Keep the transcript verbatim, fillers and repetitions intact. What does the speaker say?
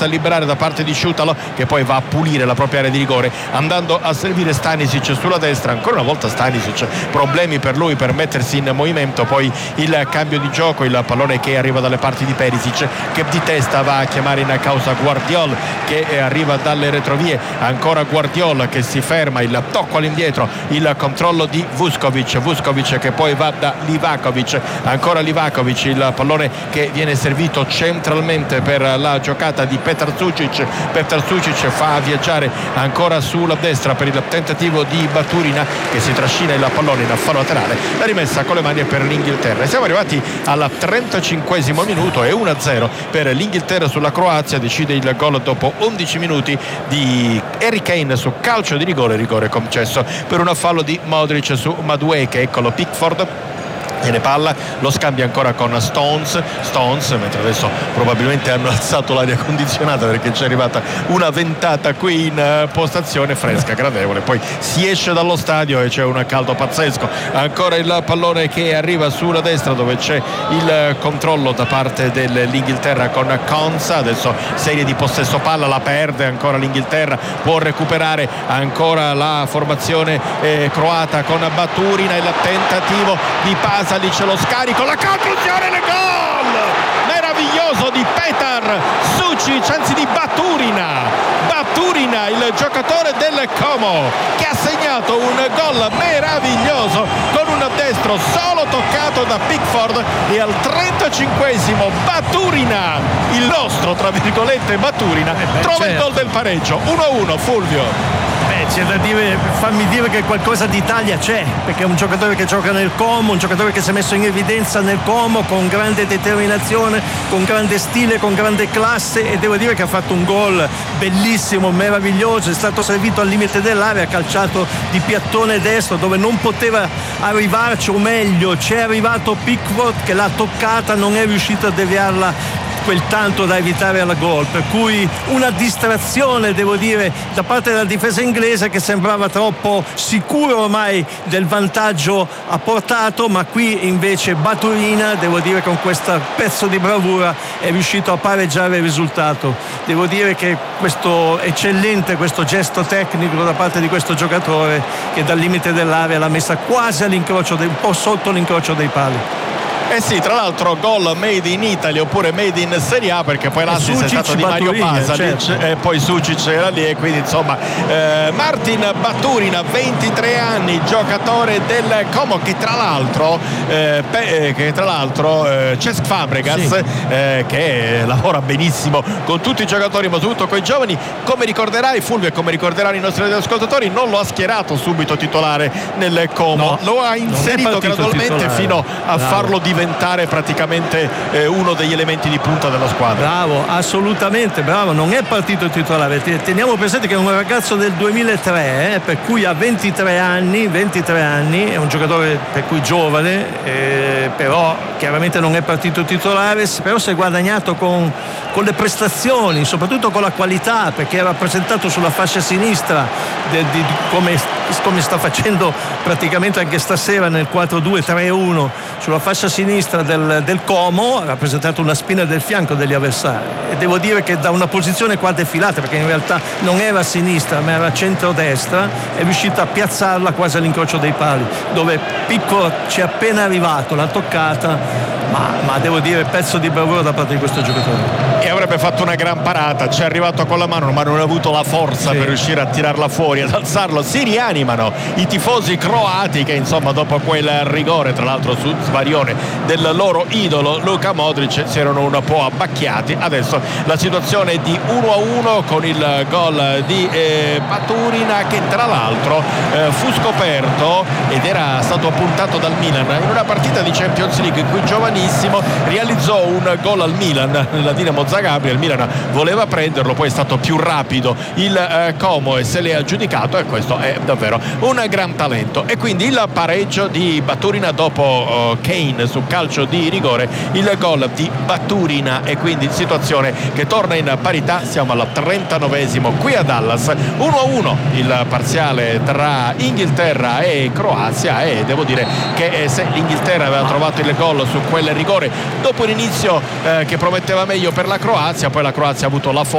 a liberare da parte di Šutalo, che poi va a pulire la propria area di rigore andando a servire Stanisic sulla destra. Ancora una volta Stanisic, problemi per lui per mettersi in movimento, poi il cambio di gioco, il pallone che arriva dalle parti di Perisic, che di testa va a chiamare in causa Guardiol, che arriva dalle retrovie. Ancora Guardiol che si ferma, il tocco all'indietro, il controllo di Vuskovic, Vuskovic che poi va da Livakovic, ancora Livakovic, il pallone che viene servito centralmente per la giocata di Petar Sucic. Petar Sucic fa viaggiare ancora sulla destra per il tentativo di Baturina, che si trascina il pallone in fallo laterale. La rimessa con le mani per l'Inghilterra. E siamo arrivati al trentacinquesimo minuto e uno a zero per l'Inghilterra sulla Croazia. Decide il gol dopo undici minuti di Harry Kane su calcio di rigore, rigore concesso per un fallo di Modric su Madueke. Eccolo Pickford, viene palla, lo scambia ancora con Stones Stones mentre adesso probabilmente hanno alzato l'aria condizionata perché c'è arrivata una ventata qui in postazione, fresca, gradevole. Poi si esce dallo stadio e c'è un caldo pazzesco. Ancora il pallone che arriva sulla destra dove c'è il controllo da parte dell'Inghilterra con Konsa. Adesso serie di possesso palla, la perde ancora l'Inghilterra, può recuperare ancora la formazione eh, croata con Baturina, il tentativo di Pasalic, lo scarico, la conclusione, il gol meraviglioso di Petar Sucic, anzi di Baturina Baturina, il giocatore del Como, che ha segnato un gol meraviglioso con un destro solo toccato da Pickford. E al trentacinquesimo Baturina, il nostro tra virgolette Baturina, eh beh, trova certo. il gol del pareggio. Uno a uno. Fulvio. Beh, c'è da dire, fammi dire che qualcosa d'Italia c'è, perché è un giocatore che gioca nel Como, un giocatore che si è messo in evidenza nel Como con grande determinazione, con grande stile, con grande classe, e devo dire che ha fatto un gol bellissimo, meraviglioso. È stato servito al limite dell'area, calciato di piattone destro dove non poteva arrivarci, o meglio c'è arrivato Pickford che l'ha toccata, non è riuscito a deviarla quel tanto da evitare al gol, per cui una distrazione, devo dire, da parte della difesa inglese, che sembrava troppo sicuro ormai del vantaggio a portato, ma qui invece Baturina, devo dire, con questo pezzo di bravura è riuscito a pareggiare il risultato. Devo dire che questo eccellente questo gesto tecnico da parte di questo giocatore, che dal limite dell'area l'ha messa quasi all'incrocio, un po' sotto l'incrocio dei pali. Eh sì, tra l'altro gol made in Italy oppure made in Serie A, perché poi l'assist è stato di Mario Pasalic, certo. E poi Sucic era lì, e quindi insomma eh, Martin Baturina, ventitré anni, giocatore del Como, che tra l'altro eh, pe, eh, che tra l'altro eh, Cesc Fabregas, sì. eh, che lavora benissimo con tutti i giocatori, ma soprattutto con i giovani, come ricorderai Fulvio e come ricorderanno i nostri ascoltatori, non lo ha schierato subito titolare nel Como, no, lo ha inserito gradualmente titolare. fino a Bravo. farlo diventare praticamente eh, uno degli elementi di punta della squadra. Bravo, assolutamente bravo, non è partito titolare. Teniamo presente che è un ragazzo del duemilatré, eh, per cui ha ventitré anni, ventitré anni, è un giocatore per cui giovane, eh, però chiaramente non è partito titolare, però si è guadagnato con, con le prestazioni, soprattutto con la qualità, perché è rappresentato sulla fascia sinistra de, de, de, come, come sta facendo praticamente anche stasera nel quattro due tre uno, sulla fascia sinistra Del, del Como, ha rappresentato una spina del fianco degli avversari, e devo dire che da una posizione qua defilata, perché in realtà non era a sinistra ma era a centro-destra, è riuscita a piazzarla quasi all'incrocio dei pali, dove Piccolo ci è appena arrivato, l'ha toccata, ma, ma devo dire pezzo di bravura da parte di questo giocatore. E avrebbe fatto una gran parata, ci è arrivato con la mano ma non ha avuto la forza sì. per riuscire a tirarla fuori, ad alzarlo. Si rianimano i tifosi croati, che insomma dopo quel rigore, tra l'altro su svarione del loro idolo Luka Modric, si erano un po' abbacchiati. Adesso la situazione è di uno a uno con il gol di eh, Baturina, che tra l'altro eh, fu scoperto ed era stato puntato dal Milan in una partita di Champions League in cui giovanissimo realizzò un gol al Milan, la Dinamo Zagabria. Il Milan voleva prenderlo, poi è stato più rapido il eh, Como e se l'è aggiudicato, e questo è davvero un gran talento. E quindi il pareggio di Baturina dopo oh, Kane su calcio di rigore, il gol di Baturina, e quindi situazione che torna in parità. Siamo al trentanovesimo qui a Dallas, uno a uno il parziale tra Inghilterra e Croazia, e devo dire che se l'Inghilterra aveva trovato il gol su quel rigore dopo un inizio eh, che prometteva meglio per la Croazia, poi la Croazia ha avuto la forza